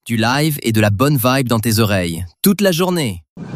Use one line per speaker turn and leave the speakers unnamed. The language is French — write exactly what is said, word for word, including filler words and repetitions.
Du live et de la bonne vibe dans tes oreilles, toute la journée.